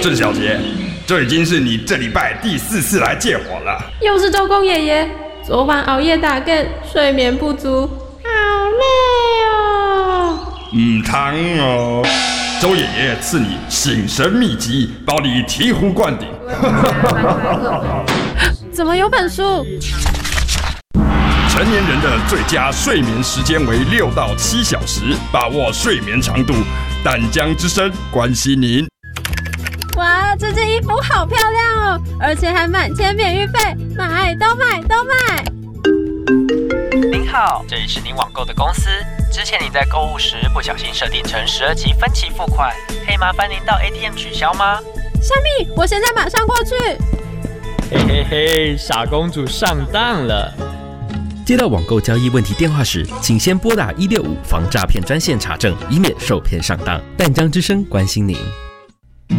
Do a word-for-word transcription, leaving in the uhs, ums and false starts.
郑小姐，这已经是你这礼拜第四次来借火了。 又是周公爷爷，昨晚熬夜打更，睡眠不足，好累哦。 唔汤哦，周爷爷赐你醒神秘籍，保你醍醐灌顶。 怎么有本书？ 成年人的最佳睡眠时间为六到七小时，把握睡眠长度。淡江之声关心您。 哇，这件衣服好漂亮哦，而且还满千免运费，买都买都买。 您好，这里是您网购的公司。之前你在购物时不小心设定成十二期分期付款，可以麻烦您到 A T M 取消吗？ 虾米，我现在马上过去。 嘿嘿嘿，傻公主上当了。 接到网购交易问题电话时，请先拨打一六五防诈骗专线查证，以免受骗上当。淡江之声关心您。